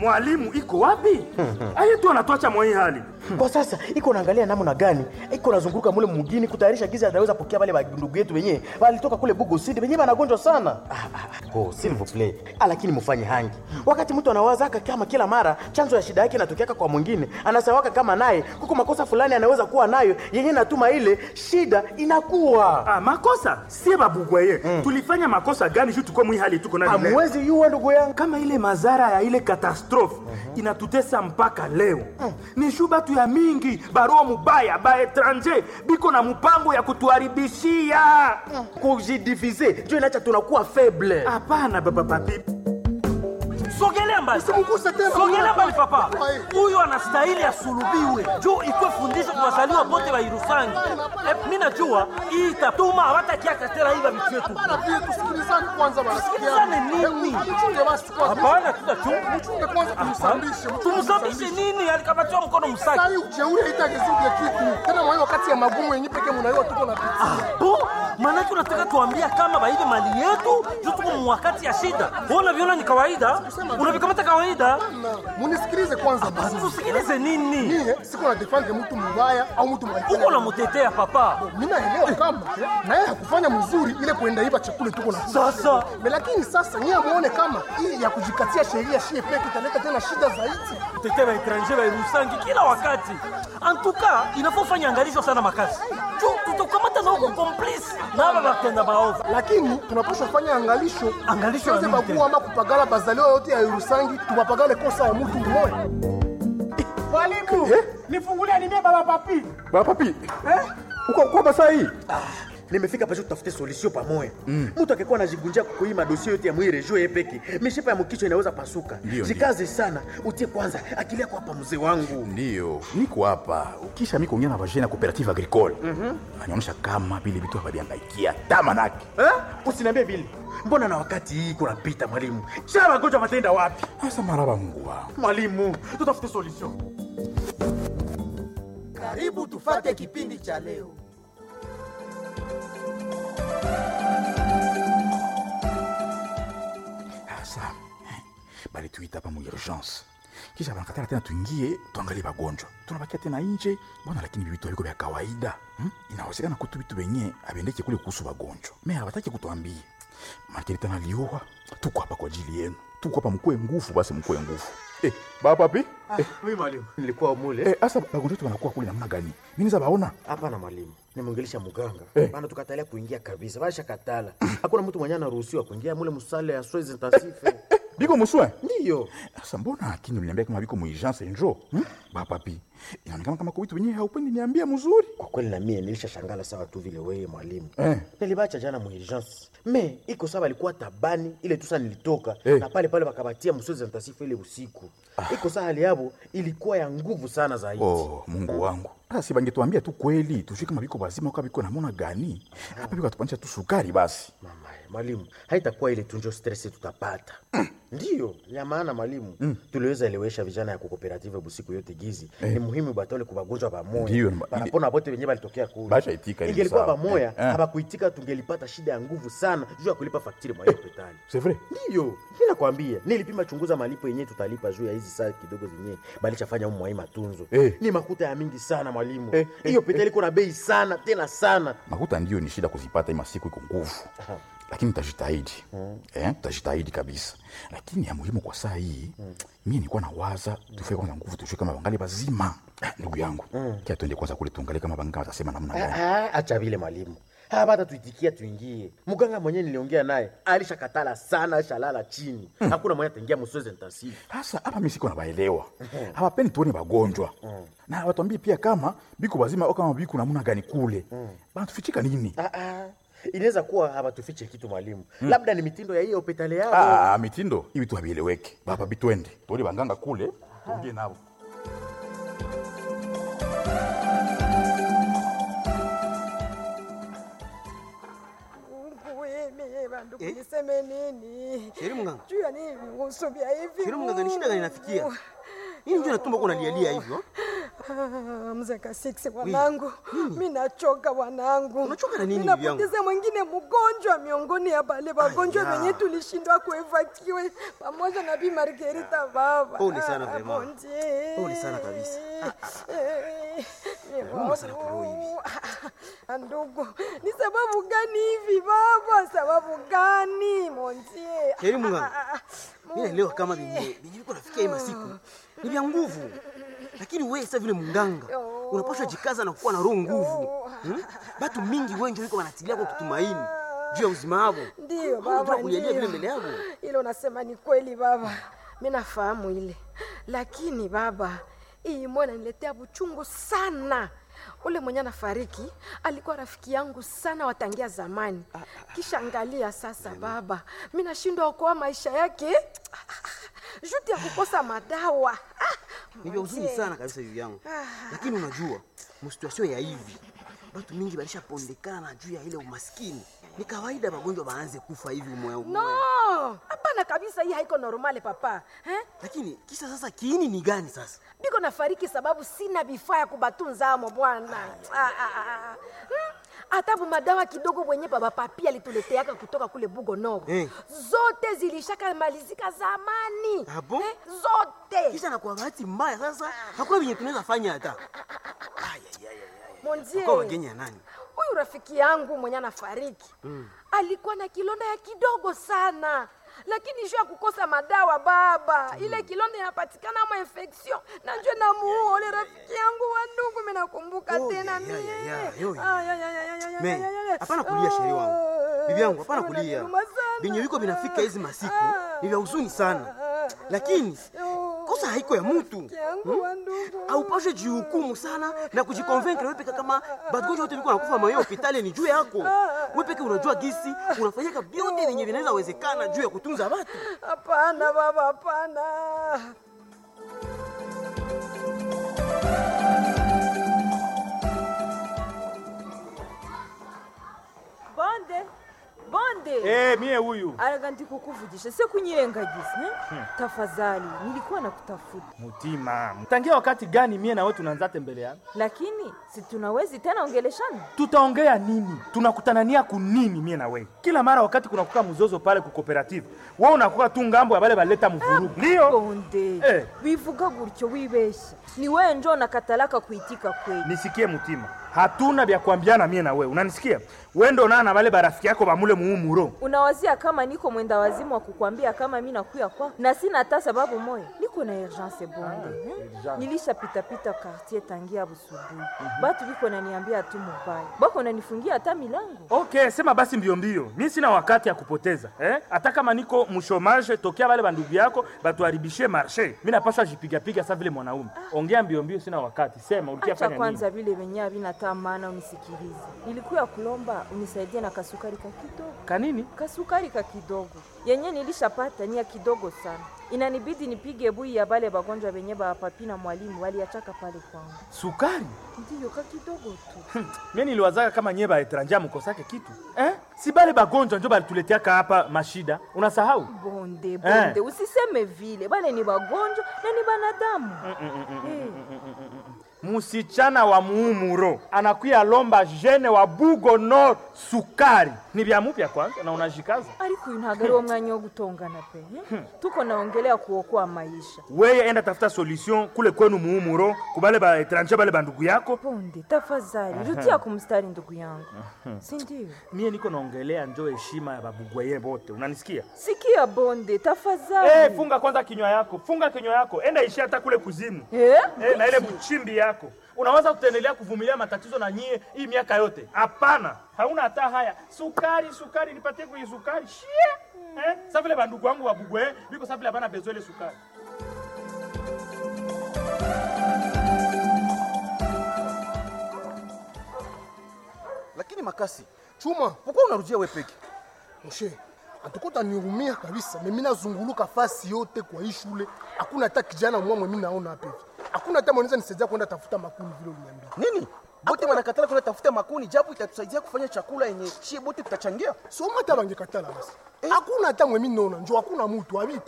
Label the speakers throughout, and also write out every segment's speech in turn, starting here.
Speaker 1: Mwalimu iko wapi? Aye tu anatuacha mwa hii hali.
Speaker 2: Kwa sasa iko naangalia namna gani iko nazunguruka mule mwingine kutayarisha giza ataweza pokea wale ndugu yetu wenyewe walitoka kule Bugo City wenyewe wanagonjwa sana. S'il vous plaît. Lakini mfanye hangi. Wakati mtu anawaza kama kila mara chanzo ya shida yake inatokea kwa mwingine, anasawaka kama naye kuko makosa fulani anaweza kuwa nayo yenyewe natuma ile shida inakuwa.
Speaker 1: Makosa? Si babugwaye. Tulifanya makosa gani juu tuko mwi hali tuko nayo?
Speaker 2: Hamwezi yua ndugu yangu.
Speaker 1: Kama ile madhara ya ile katastrofe inatutesa mpaka leo. Ni shuba tu ya mingi, barua mubaya ba étranger biko na mpango ya kutuharibishia.
Speaker 2: Kujidiviser, ndio inacha tunakuwa faible.
Speaker 1: Hapana baba papi.
Speaker 3: Sogelea mbali. Sogelea mbali papa. Huyu anastahili asulubiwe. Juu ikuwe fundisho kwa wazaliwa wote wa Irusangi. Mimi najua hii itatuma hawatakia tena hivi vitu yetu.
Speaker 4: Tusikilizane kwanza basi.
Speaker 3: Tusikilizane nini? Hapana
Speaker 4: mchunge kwanza tumsambishe.
Speaker 3: Tumsambishe nini? Alikabatiwa mkono msaki.
Speaker 4: Sasa ujeuri haitagezuke kitu. Tena mwa wakati ya magumu yenyewe pekee mnaiwa tuko na
Speaker 3: pitia. Maana tunataka tuambia kama baibe mali yetu, juu tuko wakati ya shida. Bona viona ni kawaida? Unavikamata kawaida?
Speaker 4: Munisikilize kwanza basi.
Speaker 3: Tusikilize nini?
Speaker 4: Mimi siko na defend mtu mbaya au mtu mbaya.
Speaker 3: Uko na mtetea papa.
Speaker 4: Mimi naelewa kama na yeye hakufanya mzuri ile kuenda iba chakula tuko na.
Speaker 3: Sasa,
Speaker 4: lakini sasa nyie muone kama hii ya kujikatia sheria shie peke italeta tena shida zaidi.
Speaker 3: Mtetea wa étranger wa Irusangi kila wakati. En tout cas, inafanya angalisho sana makasi. Tutakamata na uko complice na baba batenda baovu.
Speaker 4: Lakini tunapaswa fanya angalisho
Speaker 3: ya
Speaker 4: babu ama kupagala bazalio yote ya Irusangi tupapagale kosa ya mtu mmoja.
Speaker 1: Mwalimu, nifungulia nimie baba papi.
Speaker 5: Baba papi? Uko kwa basa hii?
Speaker 2: Nimefika pasho tutafute solution pamoja. Mtu akikuwa anajigunjia kukuima dossier yote ya mwire juu yepeki, mishipa ya mkichwa inaweza pasuka. Jikaze sana, utie kwanza akili yako hapa mzee wangu.
Speaker 5: Ndio, niko hapa. Ukisha mimi kuongea na vagina cooperative agricole. Anaonyesha kama vile vitu haviangaikia tamanaki.
Speaker 2: Usiniambie vile. Mbona na wakati hii kuna pita mwalimu? Shaba ngoja matenda wapi?
Speaker 5: Asa maraba Mungu wangu.
Speaker 2: Mwalimu, tutafute solution.
Speaker 6: Karibu tufate kipindi cha leo.
Speaker 5: Bali tuita hapa mu urgence. Kisha banakatala tena tuingie tuangalie wagonjwa. Tunabakia tena nje, bwana lakini vitu viko vya kawaida. Inawezekana kutu vitu wenyewe abendeke kule kuhusu wagonjwa. Mimi hawataki kutuambia. Makini tena liua, tuko hapa kwa ajili yenu. Tuko hapa mkoe nguvu basi mkoe nguvu. Baba papi?
Speaker 2: Mimi mwalimu, nilikuwa mule.
Speaker 5: Asa wagonjwa wetu wanakuwa kule namna gani? Mimi niza baona?
Speaker 2: Hapana mwalimu. Nimeongelesha muganga. Bana tukatalia kuingia kabisa. Basha katala. Hakuna mtu mwenye anaruhusiwa kuingia mule musale ya soins intensive.
Speaker 5: Biko muswe?
Speaker 2: Ndio.
Speaker 5: Sasa mbona akini uliniambia kama biko mu urgence njo? Baba papi. Inaonekana kama kwa vitu wenyewe haupendi niambia mzuri.
Speaker 2: Kwa kweli na mimi nilishashangala sawa tu vile wewe mwalimu. Nilibacha jana mu urgence. Iko sawa alikuwa tabani ile tu sana nilitoka na pale wakabatia msozi ntasifu ile usiku. Iko sawa hali yabo ilikuwa ya nguvu sana zaidi.
Speaker 5: Mungu wangu. Sasa si bangetuambia tu kweli, tujue kama biko bazima au biko namona gani. Hapa biko tupanisha tu sukari basi.
Speaker 2: Mwalimu, haitakuwa ile tunjo stress tutapata. Ndio, ya maana mwalimu, tuliweza elewesha vijana ya cooperative busiku yote gizi. Ni muhimu batole kubagonjwa pamoja. Banapona bote wenyewe balitokea kule.
Speaker 5: Basha itika
Speaker 2: ile. Ingelikuwa pamoja, habakuitika tungelipata shida ya nguvu sana juu ya kulipa fakturi mwa hospitali.
Speaker 5: C'est vrai?
Speaker 2: Ndio, ninakwambia, nilipima chunguza malipo yenyewe tutalipa juu ya hizi saa kidogo zenyewe balichafanya huko mwa matunzo. Ni makuta ya mingi sana mwalimu. Hiyo hospitali iko na bei sana, tena sana.
Speaker 5: Makuta ndio ni shida kuzipata hii masiku iko nguvu. Lakini tutajitahidi. Tutajitahidi kabisa. Lakini ya muhimu kwa saa hii, mimi nilikuwa nawaza tufike kwanza nguvu tujue kama bangali bazima. Ndugu yangu, kia tuende kwanza kule tuangalie kama bangali watasema namna gani.
Speaker 2: Acha vile mwalimu. Hata tuitikia tuingie. Mganga mwenyewe niliongea naye, alishakatala sana, alishalala chini. Hakuna mwenye ataingia msozi intensive.
Speaker 5: Sasa hapa mimi siko nabaelewa. Hawapendi tuone wagonjwa. Na watuambie pia kama biko bazima au kama biko namna gani kule. Bana tufichika nini?
Speaker 2: Inaweza kuwa hawatufiche kitu mwalimu. Labda ni mitindo ya hiyo hospitali yao.
Speaker 5: Mitindo hivi tu habieleweke. Baba bitwende. Tuone banganga kule, tuongee nao.
Speaker 7: Niseme nini?
Speaker 8: Sheri mganga.
Speaker 7: Juu ya nini ngusubia hivi?
Speaker 8: Sheri mganga, ni shida gani inafikia? Nini ndio natumba kuna lialia hivyo?
Speaker 7: Mzee Kasiksi wanangu, mimi nachoka wanangu.
Speaker 8: Unachoka na nini
Speaker 7: hivi yangu?
Speaker 8: Ninapoteza
Speaker 7: mwingine mgonjwa miongoni ya bale wagonjwa wenye tulishindwa kuevakiwe pamoja na Bi Margarita baba.
Speaker 8: Pole sana vraiment. Pole sana kabisa. Mama sana kwa hivi.
Speaker 7: Ndugu, ni sababu gani hivi baba? Sababu gani montie?
Speaker 8: Heri Mungu. Mimi leo kama viko nafikia hii masiku. Ni vya nguvu. Lakini wewe sasa vile munganga unapaswa jikaza na kuwa na roho nguvu. Watu mingi wengi wiko wanatilia kwa kutumaini juu ya uzima wao.
Speaker 7: Ndio baba,
Speaker 8: kulialia vile mbele yao.
Speaker 7: Ile unasema ni kweli baba. Mimi nafahamu ile. Lakini baba, hii mbona niletea buchungu sana. Ule mwenye anafariki alikuwa rafiki yangu sana watangia zamani. Kisha angalia sasa baba, mimi nashindwa kuokoa maisha yake. Juti ya kukosa madawa.
Speaker 8: Ni vya huzuni sana kabisa hivi yangu. Lakini unajua, msituasio ya hivi, watu mingi walishapondekana juu ya ile umaskini. Ni kawaida wagonjwa waanze kufa hivi moyo wao.
Speaker 7: No, hapana kabisa, hii haiko normale papa.
Speaker 8: Lakini kisha sasa kiini ni gani sasa?
Speaker 7: Biko nafariki sababu sina vifaa ya kubatunza amo bwana. Atabu madawa kidogo wenye baba papi alituleteaka kutoka kule Bugo Nord. Zote zilishaka malizika zamani. Zote.
Speaker 8: Kisha na kwa bahati mbaya sasa hakuna vyenye tunaweza fanya hata.
Speaker 7: Monzie.
Speaker 8: Kwa wagenya nani?
Speaker 7: Huyu rafiki yangu mwenye anafariki alikuwa na kilonda ya kidogo sana. Lakini juu ya kukosa madawa baba, ile kilonda inapatikana mwa infection. Na njoo na muo ile rafiki yangu wa ndugu mimi nakumbuka tena mimi.
Speaker 8: Hapana kulia sheri wangu. Bibi yangu hapana kulia. Binyo yuko binafika hizi masiku ni vya huzuni sana. Lakini kosa haiko ya mtu. Au pashe jihukumu sana na kujiconvaincre wewe peka kama bagonjwa wote biko nakufa moyo hospitali ni juu yako. Wewe peke unajua gisi unafanyika vyote vyenye vinaweza wezekana juu ya kutunza watu.
Speaker 7: Hapana baba, hapana.
Speaker 1: Bonde. Mie huyu.
Speaker 9: Araga ndikukuvujisha se kunyirengagiza, Tafadhali, nilikuwa nakutafuta.
Speaker 1: Mutima, mtangia wakati gani mie na wewe tunaanza tembeleana?
Speaker 9: Lakini si tunawezi tena ongeleshana?
Speaker 1: Tutaongea nini? Tunakutanania kunini mie na wewe? Kila mara wakati kunakuka mzozo pale ku cooperative, wewe unakuwa tu ngambo ya bale baleta mvurugu. Ndio?
Speaker 9: Bonde. Wivuga gutyo wibesha. Ni wewe njoo nakatalaka kuitika kweli.
Speaker 1: Nisikie Mutima. Hatuna vya kuambiana mie na wewe. Unanisikia? Wewe ndo na wale barafiki yako bamule muumuro.
Speaker 9: Unawazia kama niko mwenda wazimu wa kukwambia kama mimi nakuya kwa na sina hata sababu moja. Niko na urgence bonde. Nilisha pita quartier tangia busubuhi. Batu biko naniambia tu mubaya. Bako nanifungia hata milango.
Speaker 1: Okay, sema basi mbio. Mimi sina wakati ya kupoteza. Hata kama niko mshomage tokea wale bandugu yako batuharibishie marché. Mimi napaswa jipiga sasa vile mwanaume. Ongea mbio, sina wakati. Sema ulikia fanya nini?
Speaker 9: Kwanza vile venyewe vina tamana unisikilize. Nilikuwa kulomba unisaidie na kasukari ka kidogo.
Speaker 1: Kanini?
Speaker 9: Kasukari ka kidogo. Yenye nilishapata ni ya kidogo sana. Inanibidi nipige bui ya bale bagonjwa benye ba papi na mwalimu waliachaka pale kwangu.
Speaker 1: Sukari?
Speaker 9: Ndiyo ka kidogo tu.
Speaker 1: Mimi niliwazaka kama nyeba etranja mkosake kitu. Si bale bagonjwa ndio balituleteaka hapa mashida. Unasahau?
Speaker 9: Bonde, usiseme vile. Bale ni bagonjwa na ni banadamu.
Speaker 1: Musichana wa muumuro anakuya lomba jene wa Bugo Nord sukari. Ni vya mupya kwanza na unajikaza.
Speaker 9: Ariko intagari wo mwanya wo gutongana pe. Tuko naongelea kuokoa maisha.
Speaker 1: Wewe enda tafuta solution kule kwenu muumuro kubale ba etranje bale bandugu yako.
Speaker 9: Bonde, tafadhali rutia kumstari ndugu yangu. Si ndio?
Speaker 1: Mie niko naongelea njoo heshima ya babugwaye bote. Unanisikia?
Speaker 9: Sikia bonde, tafadhali.
Speaker 1: Funga kwanza kinywa yako. Enda ishi hata kule kuzimu. Na ile mchimbi yako. Unaweza kutendelea kuvumilia matatizo na nyie hii miaka yote? Hapana. Hauna hata haya. Sukari nipatie kwa sukari. Sasa vile bandugu wangu wa Bugwe biko sasa vile bana bezoe ile sukari.
Speaker 8: Lakini Makasi, Chuma, pourquoi unarudia wewe peke?
Speaker 4: Mshe, atukuta niumia kabisa. Mimi nazunguluka fasi yote kwa hii shule. Hakuna hata kijana mmoja mimi naona hapa hivi. Hakuna hata mwanzo nisaidia kwenda tafuta makuni vile uliniambia.
Speaker 8: Nini? Bote wanakatala kwenda tafuta makuni japo itatusaidia kufanya chakula yenye shie bote tutachangia.
Speaker 4: Sio mata bangekatala basi. Hakuna hata mimi naona, njoo hakuna mtu abiko.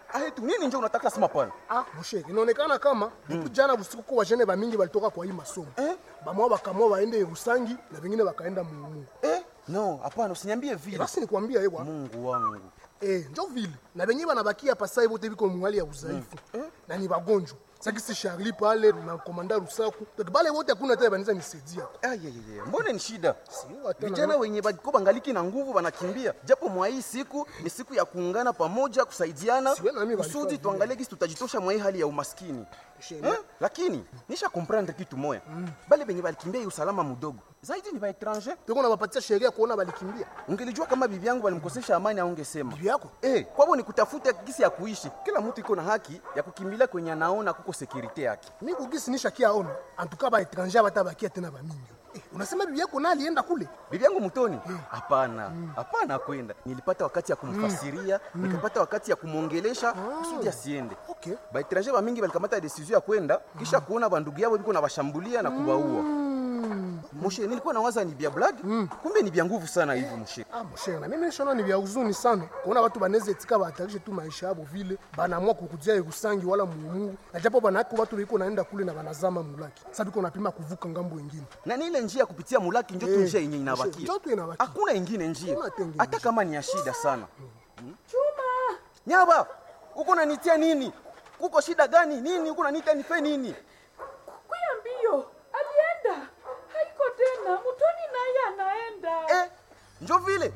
Speaker 8: tu nini nje unataka sema pale?
Speaker 4: Moshe, inaonekana kama jana usiku kwa wajene ba mingi walitoka kwa hii masomo. Bamwa bakamwa waende Rusangi na wengine wakaenda Mungu.
Speaker 8: No, hapana usiniambie vile.
Speaker 4: Basi nikwambia yeye
Speaker 8: Mungu wangu.
Speaker 4: Njo vile. Na wenyewe wanabakia pasa hivyo biko mwali ya udhaifu. Na ni wagonjwa. Sasa si Charlie pale na komanda Rusaku. Bale wote hakuna tena banaweza nisaidia.
Speaker 8: Mbona ni shida? Vijana wenye bako bangaliki na nguvu wanakimbia. Japo mwa hii siku ni siku ya kuungana pamoja kusaidiana. Kusudi tuangalie kisi tutajitosha mwa hii hali ya umaskini. Lakini nisha comprendre kitu moja. Bale benye balikimbia usalama mdogo. Zaidi ni ba étranger.
Speaker 4: Tuko nawapatia sheria kuona balikimbia.
Speaker 8: Ungelijua kama bibi yangu walimkosesha amani aungesema.
Speaker 4: Bibi yako?
Speaker 8: Kwao ni kutafuta kisi ya kuishi. Kila mtu iko na haki ya kukimbilia kwenye anaona kuko security yake.
Speaker 4: Mimi kugisi nishakia ona. Antuka ba étranger batabakia tena ba mingi. Unasema bibi yako na alienda kule?
Speaker 8: Bibi yangu Mutoni? Hapana. Hapana kwenda. Nilipata wakati ya kumfasiria, nikapata wakati ya kumuongelesha kusudi asiende. Ba étranger ba mingi walikamata decision ya kwenda kisha kuona bandugu yao biko na bashambulia na kubaua. Moshe, nilikuwa nawaza ni bia blague, kumbe ni bia nguvu sana hivi Moshe.
Speaker 4: Moshe, na mimi nishaona ni bia huzuni sana. Kuona watu baneze etika bahatarishe tu maisha yao vile, banaamua kukujia Rusangi wala Mungu. Na japo banako watu biko naenda kule na banazama Mulaki. Sasa biko napima kuvuka ngambo nyingine.
Speaker 8: Na ni ile njia kupitia Mulaki ndio tu njia yenye inabakia.
Speaker 4: Ndio tu inabakia.
Speaker 8: Hakuna nyingine njia. Hata kama ni ya shida sana. Chuma. Nyaba, uko unanitia nini? Uko shida gani? Nini uko unanitia nife nini?
Speaker 10: Kuya mbio. Alienda. Haiko tena. Mutoni naye anaenda.
Speaker 8: Njoo vile.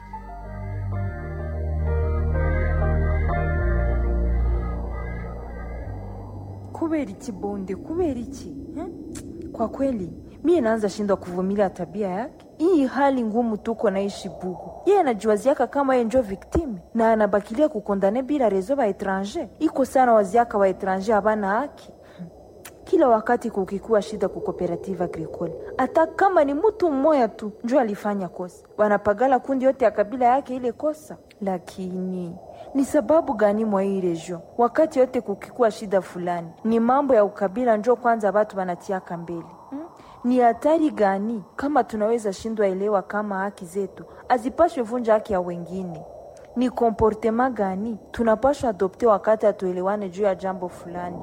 Speaker 9: Kubera iki bonde? Kubera iki? Kwa kweli mimi naanza shindwa kuvumilia tabia yake. Hii hali ngumu tuko naishi Bugu. Yeye anajiwaziaka kama yeye ndio victime na anabakilia kukondane bila rezo ba étranger. Iko sana waziaka wa étranger habana haki. Kila wakati kukikuwa shida ku cooperative agricole, hata kama ni mtu mmoja tu ndio alifanya kosa, wanapagala kundi yote ya kabila yake ile kosa. Lakini ni sababu gani mwa hii region wakati yote kukikuwa shida fulani ni mambo ya ukabila ndio kwanza watu wanatiaka mbele? Ni hatari gani kama tunaweza shindwa elewa kama haki zetu azipashwe vunja haki ya wengine? Ni comportement gani tunapashwa adopte wakati atuelewane juu ya jambo fulani?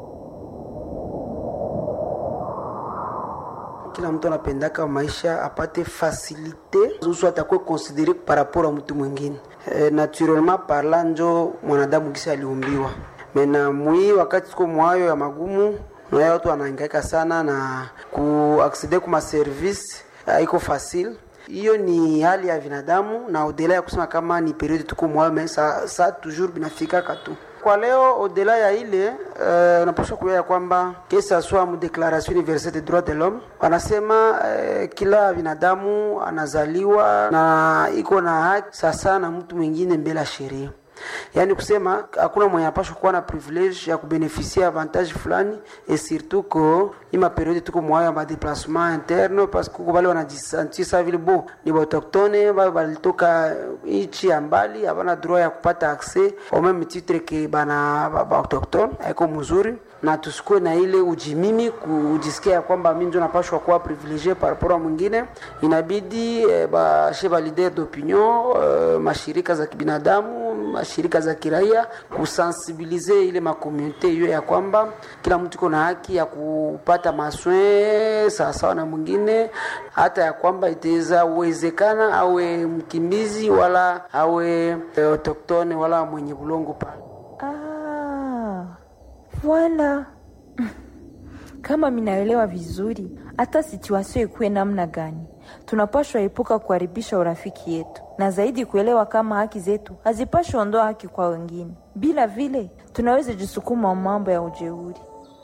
Speaker 11: Kila mtu anapendaka maisha apate facilite usu atakuwa considéré par rapport à mtu mwingine. Naturellement parlant njo mwanadamu kisa aliumbiwa. Mena mwi wakati tuko mwayo ya magumu na watu wanahangaika sana na kuacceder kuma service haiko facile. Hiyo ni hali ya binadamu na odela ya kusema kama ni periode tuko mwayo mais ça toujours binafika katu. Kwa leo odela ya ile unapaswa kujua kwamba kesa swa mu Declaration Universelle des Droits de l'Homme wanasema kila binadamu anazaliwa na iko na haki sasa na mtu mwingine mbele ya sheria. Yani kusema hakuna mwenye anapaswa kuwa na privilege ya kubenefisia avantage fulani et surtout que ima periode tuko moya ma déplacement interne parce que wale wanajisentir ça vile bon ni autochtone walitoka nchi ya mbali havana droit ya kupata accès au même titre que bana autochtone haiko mzuri na tusikue na ile ujimimi kujisikia kwamba mimi ndio napaswa kuwa privilegié par rapport à mwingine. Inabidi ba chef leader d'opinion mashirika za kibinadamu mashirika za kiraia kusensibiliser ile ma communauté hiyo ya kwamba kila mtu kuna haki ya kupata maswe sawa na mwingine, hata ya kwamba itaweza uwezekana awe mkimbizi wala awe autochtone wala mwenye bulongo pale.
Speaker 9: Wala kama minaelewa vizuri, hata situation ikuwe namna gani, tunapashwa epuka kuharibisha urafiki yetu, na zaidi kuelewa kama haki zetu hazipashwa ondoa haki kwa wengine. Bila vile tunaweza jisukuma mambo ya ujeuri.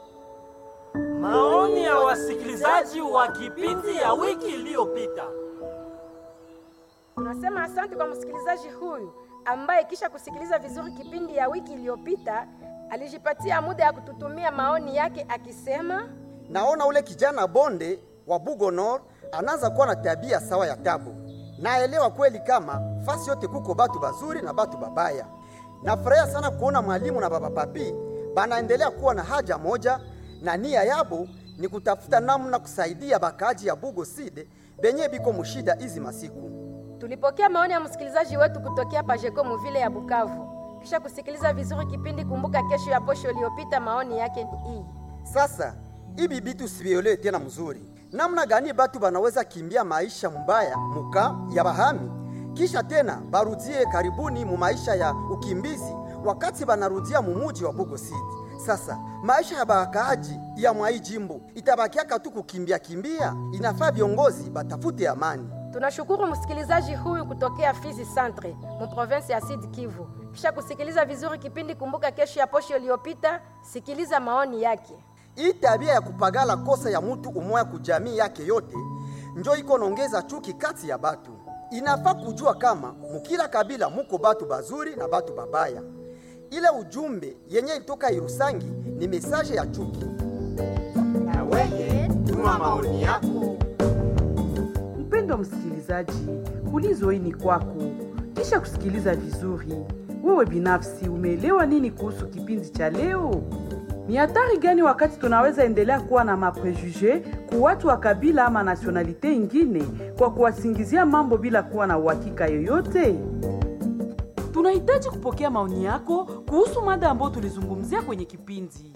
Speaker 3: Maoni ya wasikilizaji wa kipindi ya wiki iliyopita.
Speaker 7: Tunasema asante kwa msikilizaji huyu ambaye kisha kusikiliza vizuri kipindi ya wiki iliyopita alijipatia muda ya kututumia maoni yake akisema,
Speaker 6: naona ule kijana bonde wa Bugo Nord anaanza kuwa na tabia sawa ya Tabu. Naelewa kweli kama fasi yote kuko batu bazuri na batu babaya. Nafurahia sana kuona mwalimu na baba papi banaendelea kuwa na haja moja na nia yabo ni kutafuta namna kusaidia bakaji ya Bugo Side benye biko mushida hizi masiku.
Speaker 7: Tulipokea maoni ya msikilizaji wetu kutokea Pajeko Muvile ya Bukavu. Kisha kusikiliza vizuri kipindi Kumbuka Kesho ya posho iliyopita, maoni yake ni hii.
Speaker 6: Sasa ibi bitu sibielewe tena mzuri. Namna gani batu banaweza kimbia maisha mbaya muka ya bahami kisha tena barudie karibuni mu maisha ya ukimbizi wakati banarudia mumuji wa Bugo City? Sasa maisha ya bakaaji ya mwai jimbo itabakia tu kukimbia kimbia. Inafaa viongozi batafute amani.
Speaker 7: Tunashukuru msikilizaji huyu kutokea Fizi Centre mu province ya Sud Kivu. Kisha kusikiliza vizuri kipindi Kumbuka Kesho ya posho iliyopita, sikiliza maoni yake.
Speaker 6: Hii tabia ya kupagala kosa ya mtu umoya kujamii yake yote njo iko naongeza chuki kati ya batu. Inafaa kujua kama mukila kabila muko batu bazuri na batu babaya. Ile ujumbe yenye itoka Irusangi ni mesaje ya chuki.
Speaker 12: Na wewe tuma maoni yako.
Speaker 13: Mpendwa msikilizaji, ulizo hii ni kwako. Kisha kusikiliza vizuri, wewe binafsi umeelewa nini kuhusu kipindi cha leo? Ni hatari gani wakati tunaweza endelea kuwa na maprejuge kwa watu wa kabila ama nationalite ingine kwa kuwasingizia mambo bila kuwa na uhakika yoyote? Tunahitaji kupokea maoni yako kuhusu mada ambayo tulizungumzia kwenye kipindi.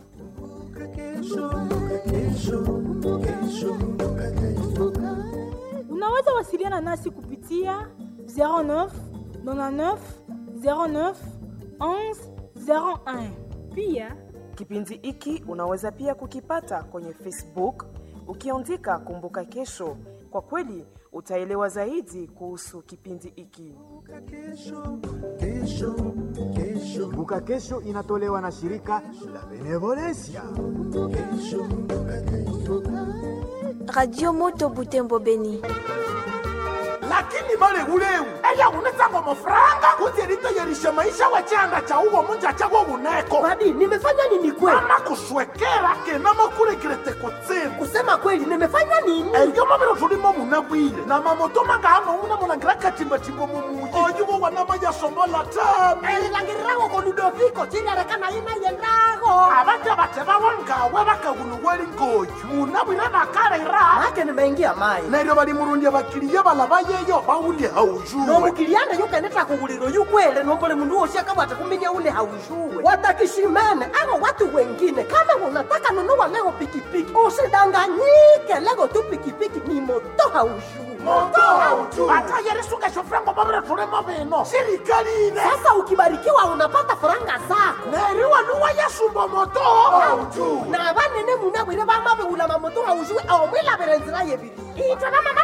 Speaker 14: Unaweza wasiliana nasi kupitia 09 99 09 11 01. Pia
Speaker 15: kipindi hiki unaweza pia kukipata kwenye Facebook ukiandika Kumbuka Kesho. Kwa kweli utaelewa zaidi kuhusu kipindi hiki.
Speaker 16: Kumbuka Kesho inatolewa na shirika la Benevolencia.
Speaker 17: Radio Moto Butembo Beni.
Speaker 18: Lakini male uleu eya unetanga mafranga kuti elitoyerisha maisha wachanga cha uwo munja chago uneko.
Speaker 19: Babi, nimefanya nini kweli?
Speaker 18: Mama kuswekera kenama kuregrete kotseni.
Speaker 19: Kusema kweli nimefanya nini?
Speaker 18: Eyo mabiro tulimo munabwile na mamoto mangano una mulangira katimba timbo mumuji. Oyuwo wanama ya sombola tamu.
Speaker 19: Langirago ko Ludoviko chinerekana ina yendago.
Speaker 18: Abate bawongawe bakaguluweli ngoyu. Munabwile bakarera.
Speaker 19: Ake nimeingia mai.
Speaker 18: Neryo bali murundia bakiriye balabaye yo bauli haujue.
Speaker 19: No mukilianda yukeneta kuguliro yukwele nombole mundu oshaka bata kuminya ule haujue. Watakishimene ama watu wengine kama unataka nunua leo pikipiki usidanganyike, leo tu pikipiki ni moto haujue.
Speaker 18: Moto haujue. Hata yeresuka shofrango babere tulemo beno. Serikali ile.
Speaker 19: Sasa ukibarikiwa unapata faranga zako.
Speaker 18: Neriwa nuwa yasumbo moto haujue.
Speaker 19: Na banene munabwire bamabe ulama moto haujue au mwila berenzira yebiri. Ito na mama